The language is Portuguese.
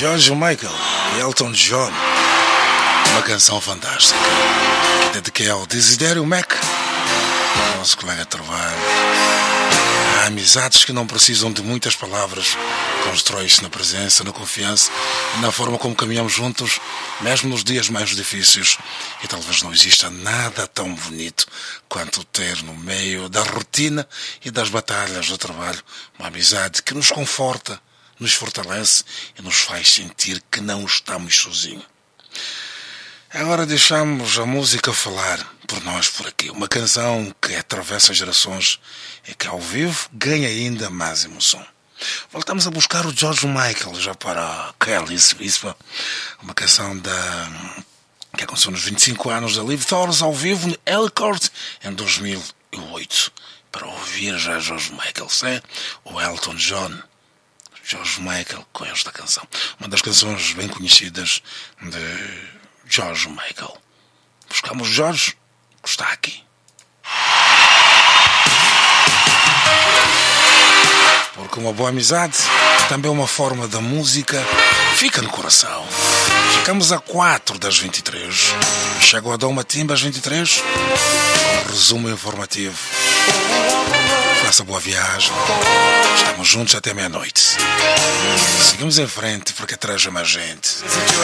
George Michael e Elton John. Uma canção fantástica que dediquei ao Desidério Mac, nosso colega de trabalho. Há amizades que não precisam de muitas palavras, constrói-se na presença, na confiança e na forma como caminhamos juntos, mesmo nos dias mais difíceis. E talvez não exista nada tão bonito quanto ter no meio da rotina e das batalhas do trabalho uma amizade que nos conforta, nos fortalece e nos faz sentir que não estamos sozinhos. Agora deixamos a música falar por nós por aqui. Uma canção que atravessa gerações e que ao vivo ganha ainda mais emoção. Voltamos a buscar o George Michael já para Kelly's Whisper, uma canção que aconteceu nos 25 anos da Live Thorns ao vivo no Elcourt em 2008. Para ouvir já George Michael, o Elton John. George Michael com esta canção. Uma das canções bem conhecidas de George Michael. Buscamos George, que está aqui. Porque uma boa amizade também é uma forma da música, fica no coração. Ficamos a 4 das 23. Chego a Dom Matimba às 23. Um resumo informativo. Faça boa viagem. Estamos juntos até meia-noite. Seguimos em frente porque traz mais gente.